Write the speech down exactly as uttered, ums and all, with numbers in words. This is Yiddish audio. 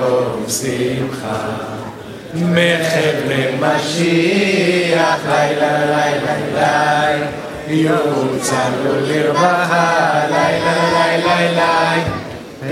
יום שמחה מחבר משיח לילה לילה לילה יוצא לו לרווחה